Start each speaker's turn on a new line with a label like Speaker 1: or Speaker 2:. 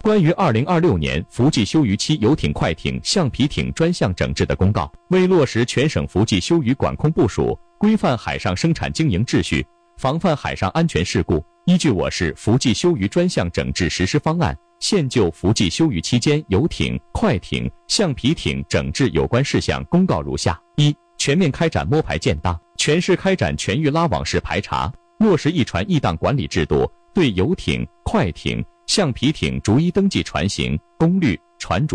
Speaker 1: 关于2026年伏季休渔期游艇、快艇、橡皮艇专项整治的公告，为落实全省伏季休渔管控部署，规范海上生产经营秩序，防范海上安全事故，依据我市伏季休渔专项整治实施方案，现就伏季休渔期间游艇、快艇、橡皮艇整治有关事项公告如下：一、全面开展摸排建档，全市开展全域拉网式排查，落实一船一档管理制度，对游艇、快艇、橡皮艇逐一登记船型、功率、船主